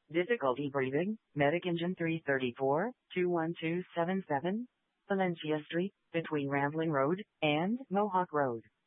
Difficulty breathing, Medic Engine 334, 21277, Valencia Street, between Rambling Road and Mohawk Road.